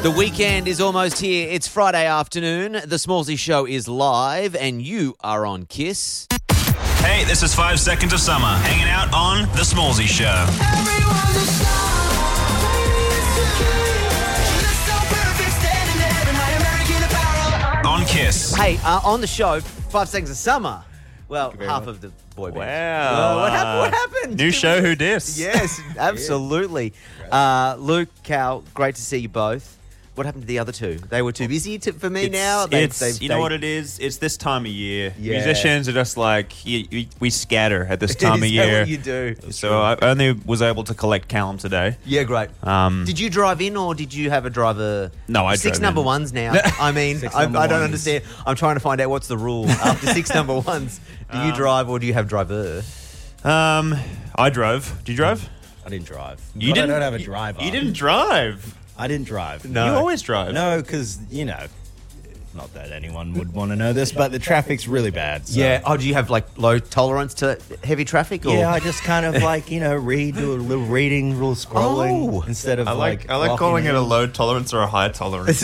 The weekend is almost here. It's Friday afternoon. The Smallsy Show is live, and you are on Kiss. Hey, this is 5 Seconds of Summer, hanging out on The Smallsy Show. On Kiss. Hey, on the show, 5 Seconds of Summer. Well, half of the boy band. Wow. What happened? New show, Who Dis? Yes, absolutely. Luke, Cal, great to see you both. What happened to the other two? They were too busy for me now? You know what it is? It's this time of year. Yeah. Musicians are just like, we scatter at this time of Is that year. what you do? So I only was able to collect Callum today. Yeah, great. Did you drive in or did you have a driver? No, I Six drove number in. ones now. I mean, I don't understand. I'm trying to find out what's the rule. After 6 number ones, do you drive or do you have driver? I drove. Did you drive? I didn't drive. You didn't? I don't have a driver. You didn't drive. I didn't drive. No. You always drive. No, because, not that anyone would want to know this, but the traffic's really bad. So. Yeah. Oh, do you have like low tolerance to heavy traffic? Or? Yeah, I just kind of do a little reading, a little scrolling instead of I like clocking calling it in. a low tolerance or a high tolerance.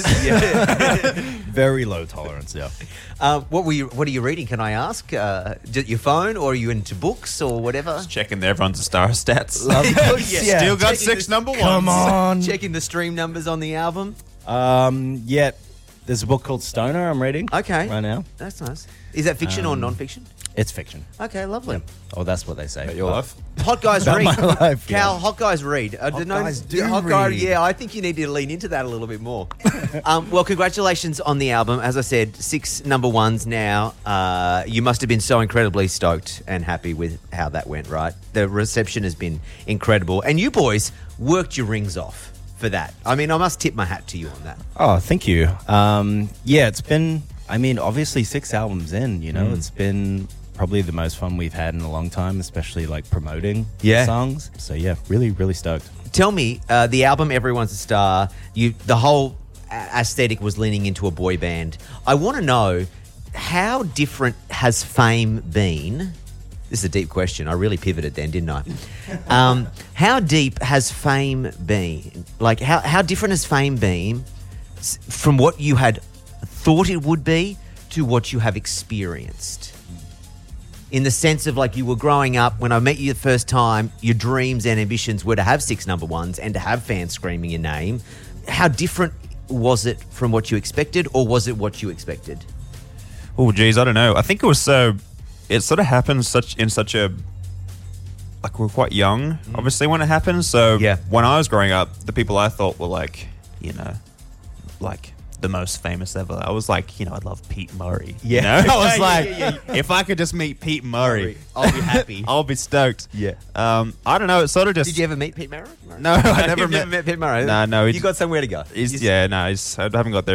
Very low tolerance, yeah. What are you reading? Can I ask? Your phone, or are you into books or whatever? Checking everyone's star stats. Yeah. Still got Checking 6 number ones. Come on. Checking the stream numbers on the album. Yeah, there's a book called Stoner I'm reading Okay. right now. That's nice. Is that fiction or non-fiction? It's fiction. Okay, lovely. Oh, that's what they say. Your life? Hot guys About read. my life, yeah. Cal, hot guys read. guys do Hot guy, read. yeah, I think you need to lean into that a little bit more. Well, congratulations on the album. As I said, 6 number ones now. You must have been so incredibly stoked and happy with how that went, right? The reception has been incredible. And you boys worked your rings off for that. I mean, I must tip my hat to you on that. Oh, thank you. Yeah, it's been, obviously 6 albums in, it's been probably the most fun we've had in a long time, especially like promoting songs. So yeah, really, really stoked. Tell me, the album Everyone's a Star, the whole aesthetic was leaning into a boy band. I want to know, how different has Fame been? This is a deep question. I really pivoted then, didn't I? How deep has Fame been? Like, how different has Fame been from what you had thought it would be to what you have experienced? In the sense of, like, you were growing up, when I met you the first time, your dreams and ambitions were to have 6 number ones and to have fans screaming your name. How different was it from what you expected, or was it what you expected? Oh, geez, I don't know. I think it sort of happened in such a, like, we're quite young, obviously, when it happened. So Yeah. when I was growing up, the people I thought were like, like the most famous ever. I was like, I'd love Pete Murray. Yeah. I was Yeah, like, yeah. if I could just meet Pete Murray, I'll be happy. I'll be stoked. Yeah. I don't know. It sort of just. Did you ever meet Pete Murray? No, I never You've met. Pete Murray. No, You got somewhere to go. I haven't got there